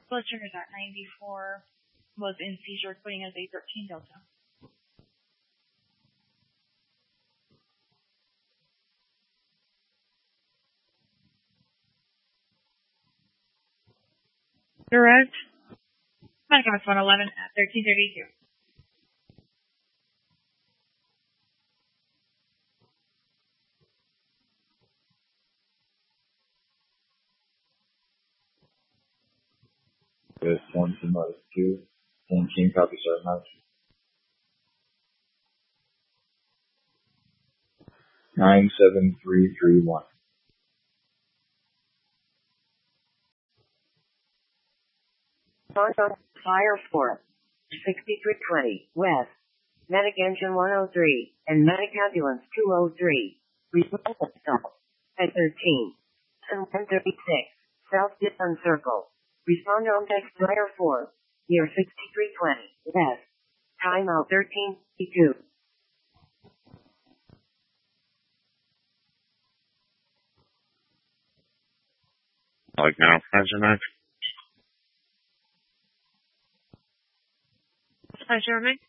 Blood sugar's at 94, was in seizure, putting as a 13 delta. Direct. Medicom 111 at 1332. With 1-2, 1 copy, Sergeant House. 97331. Fire 4, 6320, West. Medic Engine 103, and Medic Ambulance 203. Respond at 13. And 1036, South Dipton Circle. Respond on text Fire 4, near 6320, West. Timeout 13:52. Like now, President. Hi, Jeremy.